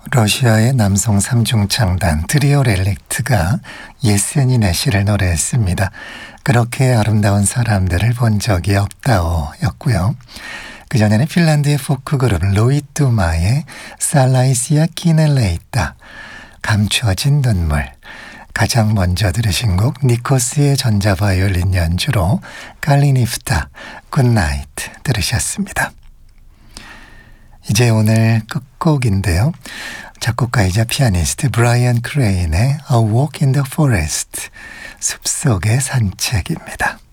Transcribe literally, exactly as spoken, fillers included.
러시아의 남성 삼중창단 트리오 렐릭트가 예스니네 시를 노래했습니다. 그렇게 아름다운 사람들을 본 적이 없다오 였고요. 그전에는 핀란드의 포크 그룹 로이뚜마의 살라이시아 키넬레이따 감추어진 눈물, 가장 먼저 들으신 곡 니코스의 전자바이올린 연주로 칼리니프타 굿나이트 들으셨습니다. 이제 오늘 끝곡인데요. 작곡가이자 피아니스트 브라이언 크레인의 A Walk in the Forest, 숲속의 산책입니다.